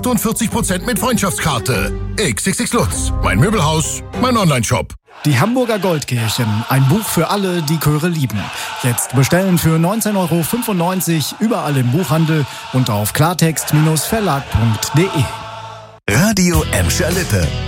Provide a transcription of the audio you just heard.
48% mit Freundschaftskarte. XXX Lutz, mein Möbelhaus, mein Onlineshop. Die Hamburger Goldkirchen, ein Buch für alle, die Chöre lieben. Jetzt bestellen für 19,95 € überall im Buchhandel und auf klartext-verlag.de. Radio Emscher Lippe.